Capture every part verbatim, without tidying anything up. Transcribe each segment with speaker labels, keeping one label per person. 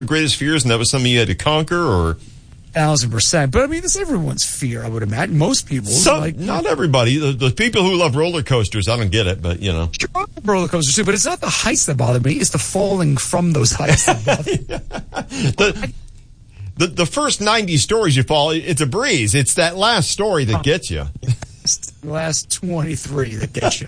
Speaker 1: greatest fears, and that was something you had to conquer, or?
Speaker 2: Thousand percent. But I mean, it's everyone's fear, I would imagine. Most people.
Speaker 1: Some,
Speaker 2: like,
Speaker 1: not everybody. The, the people who love roller coasters, I don't get it, but you know.
Speaker 2: Sure, I love roller coasters too, but it's not the heights that bother me. It's the falling from those heights that bother me.
Speaker 1: the, the, the first ninety stories you fall, it's a breeze. It's that last story that gets you.
Speaker 2: The last twenty-three that gets you.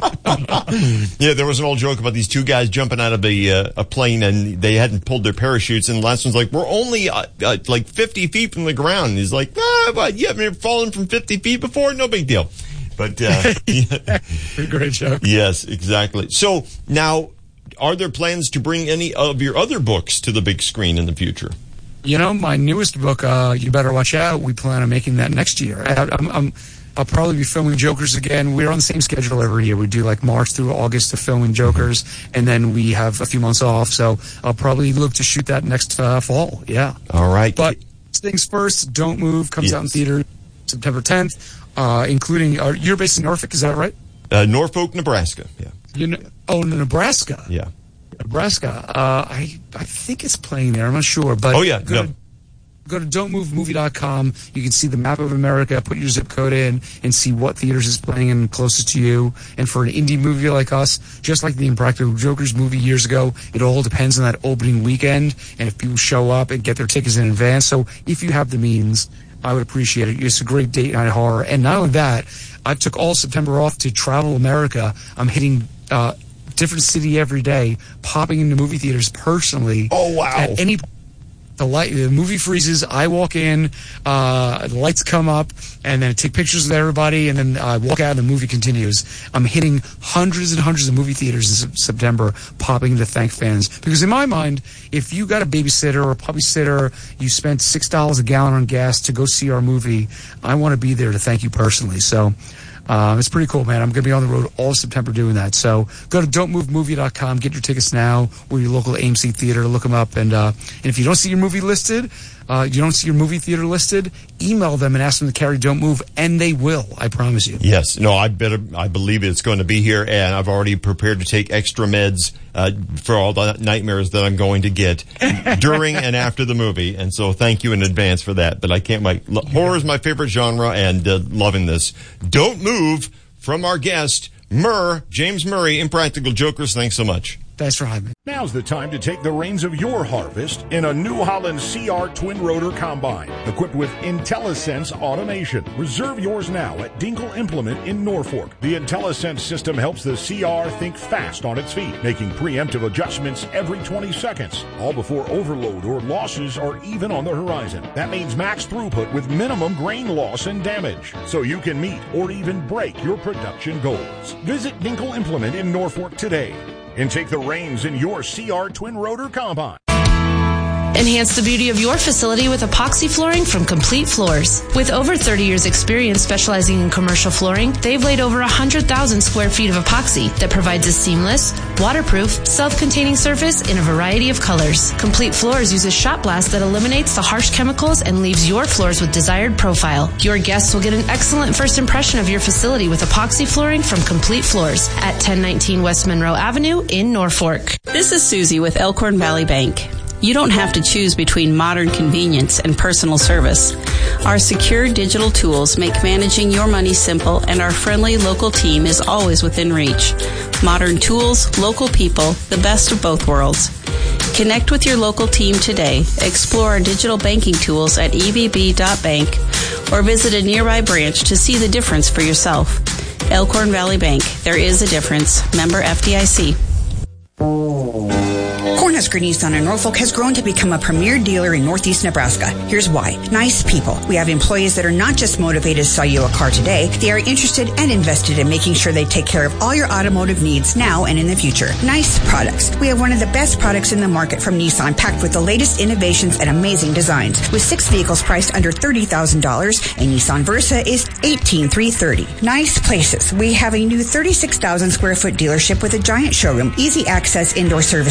Speaker 1: Yeah, there was an old joke about these two guys jumping out of a, uh, a plane, and they hadn't pulled their parachutes, and the last one's like, we're only uh, uh, like fifty feet from the ground. And he's like, ah, but you haven't fallen from fifty feet before? No big deal. But, uh, yeah.
Speaker 2: Great joke.
Speaker 1: Yes, exactly. So now, are there plans to bring any of your other books to the big screen in the future?
Speaker 2: You know, my newest book, uh, You Better Watch Out, we plan on making that next year. I, I'm, I'm I'll probably be filming Jokers again. We're on the same schedule every year. We do like March through August to filming Jokers, and then we have a few months off. So I'll probably look to shoot that next uh, fall. Yeah.
Speaker 1: All right.
Speaker 2: But things first, Don't Move comes
Speaker 1: yes.
Speaker 2: out in theater September tenth, uh, including, uh, you're based in Norfolk, is that right?
Speaker 1: Uh, Norfolk, Nebraska. Yeah.
Speaker 2: You know, oh, Nebraska.
Speaker 1: Yeah.
Speaker 2: Nebraska. Uh, I I think it's playing there. I'm not sure. But
Speaker 1: oh, yeah.
Speaker 2: Go,
Speaker 1: no.
Speaker 2: to, go to don't move movie dot com. You can see the map of America, put your zip code in, and see what theaters is playing in closest to you. And for an indie movie like us, just like the Impractical Jokers movie years ago, it all depends on that opening weekend and if people show up and get their tickets in advance. So if you have the means, I would appreciate it. It's a great date night horror. And not only that, I took all September off to travel America. I'm hitting uh, different city every day, popping into movie theaters personally.
Speaker 1: Oh, wow.
Speaker 2: At any the light, the movie freezes. I walk in, uh, the lights come up, and then I take pictures with everybody, and then I walk out, and the movie continues. I'm hitting hundreds and hundreds of movie theaters in September, popping to thank fans. Because in my mind, if you got a babysitter or a puppy sitter, you spent six dollars a gallon on gas to go see our movie, I want to be there to thank you personally. So. Um, it's pretty cool, man. I'm going to be on the road all September doing that. So go to don't move movie dot com, get your tickets now, or your local A M C theater, look them up. And, uh, and if you don't see your movie listed, uh, you don't see your movie theater listed, email them and ask them to carry Don't Move, and they will, I promise you.
Speaker 1: Yes. No, I better, I believe it's going to be here, and I've already prepared to take extra meds uh, for all the nightmares that I'm going to get during and after the movie. And so thank you in advance for that. But I can't wait. L- horror is my favorite genre, and uh, loving this. Don't Move from our guest, Murr, James Murray, Impractical Jokers. Thanks so much.
Speaker 2: Thanks for having me.
Speaker 3: Now's the time to take the reins of your harvest in a New Holland C R Twin Rotor Combine, equipped with IntelliSense automation. Reserve yours now at Dinkle Implement in Norfolk. The IntelliSense system helps the C R think fast on its feet, making preemptive adjustments every twenty seconds, all before overload or losses are even on the horizon. That means max throughput with minimum grain loss and damage, so you can meet or even break your production goals. Visit Dinkle Implement in Norfolk today and take the reins in your C R Twin Rotor Combine.
Speaker 4: Enhance the beauty of your facility with epoxy flooring from Complete Floors. With over thirty years experience specializing in commercial flooring, they've laid over one hundred thousand square feet of epoxy that provides a seamless, waterproof, self-containing surface in a variety of colors. Complete Floors uses shot blast that eliminates the harsh chemicals and leaves your floors with desired profile. Your guests will get an excellent first impression of your facility with epoxy flooring from Complete Floors at ten nineteen West Monroe Avenue in Norfolk.
Speaker 5: This is Susie with Elkhorn Valley Bank. You don't have to choose between modern convenience and personal service. Our secure digital tools make managing your money simple, and our friendly local team is always within reach. Modern tools, local people, the best of both worlds. Connect with your local team today. Explore our digital banking tools at e v b dot bank or visit a nearby branch to see the difference for yourself. Elkhorn Valley Bank. There is a difference. Member F D I C.
Speaker 6: Cornhusker Nissan in Norfolk has grown to become a premier dealer in northeast Nebraska. Here's why. Nice people. We have employees that are not just motivated to sell you a car today. They are interested and invested in making sure they take care of all your automotive needs now and in the future. Nice products. We have one of the best products in the market from Nissan, packed with the latest innovations and amazing designs. With six vehicles priced under thirty thousand dollars, a Nissan Versa is eighteen thousand three hundred thirty dollars. Nice places. We have a new thirty-six thousand square foot dealership with a giant showroom, easy access indoor service check-in,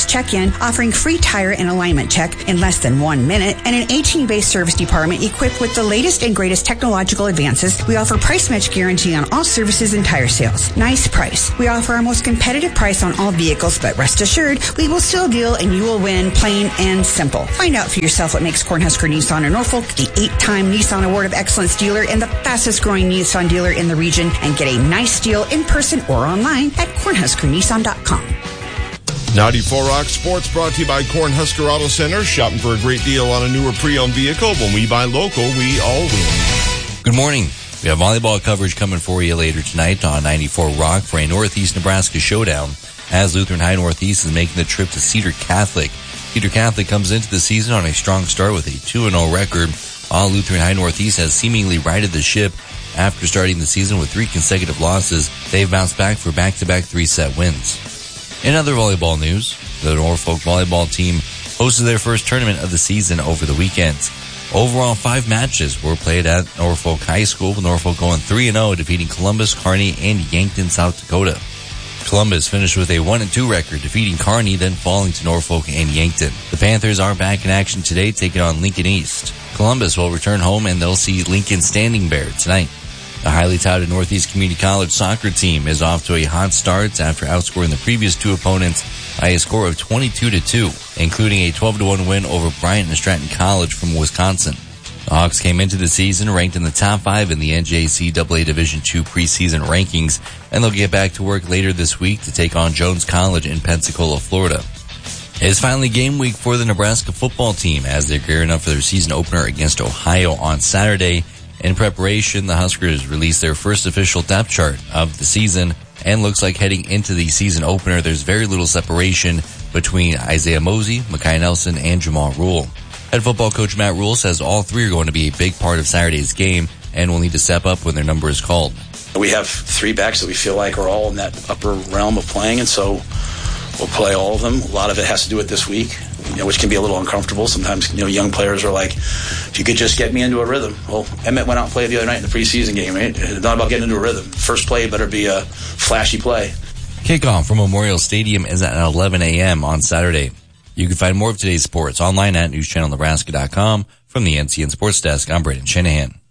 Speaker 6: ten, offering free tire and alignment check in less than one minute, and an eighteen-bay service department equipped with the latest and greatest technological advances. We offer price match guarantee on all services and tire sales. Nice price. We offer our most competitive price on all vehicles, but rest assured, we will still deal and you will win, plain and simple. Find out for yourself what makes Cornhusker Nissan in Norfolk the eight-time Nissan Award of Excellence dealer and the fastest-growing Nissan dealer in the region, and get a nice deal in person or online at cornhusker nissan dot com.
Speaker 7: ninety-four Rock Sports brought to you by Cornhusker Auto Center. Shopping for a great deal on a newer pre-owned vehicle. When we buy local, we all win.
Speaker 8: Good morning. We have volleyball coverage coming for you later tonight on ninety-four Rock for a Northeast Nebraska showdown, as Lutheran High Northeast is making the trip to Cedar Catholic. Cedar Catholic comes into the season on a strong start with a two and oh record, while Lutheran High Northeast has seemingly righted the ship after starting the season with three consecutive losses. They've bounced back for back-to-back three-set wins. In other volleyball news, the Norfolk volleyball team hosted their first tournament of the season over the weekend. Overall, five matches were played at Norfolk High School, with Norfolk going three and oh, defeating Columbus, Kearney, and Yankton, South Dakota. Columbus finished with a one and two record, defeating Kearney, then falling to Norfolk and Yankton. The Panthers are back in action today, taking on Lincoln East. Columbus will return home, and they'll see Lincoln Standing Bear tonight. The highly touted Northeast Community College soccer team is off to a hot start after outscoring the previous two opponents by a score of twenty-two to two, including a twelve to one win over Bryant and Stratton College from Wisconsin. The Hawks came into the season ranked in the top five in the N J C A A Division two preseason rankings, and they'll get back to work later this week to take on Jones College in Pensacola, Florida. It's finally game week for the Nebraska football team as they're gearing up for their season opener against Ohio on Saturday. In preparation, the Huskers released their first official depth chart of the season, and looks like heading into the season opener, there's very little separation between Isaiah Mosey, Mekhi Nelson, and Jamal Rule. Head football coach Matt Rule says all three are going to be a big part of Saturday's game and will need to step up when their number is called.
Speaker 9: We have three backs that we feel like are all in that upper realm of playing, and so we'll play all of them. A lot of it has to do with this week, you know, which can be a little uncomfortable. Sometimes, you know, young players are like, if you could just get me into a rhythm. Well, Emmett went out and played the other night in the preseason game, right? It's not about getting into a rhythm. First play better be a flashy play.
Speaker 8: Kickoff from Memorial Stadium is at eleven a.m. on Saturday. You can find more of today's sports online at news channel nebraska dot com. From the N C N Sports Desk, I'm Braden Shanahan.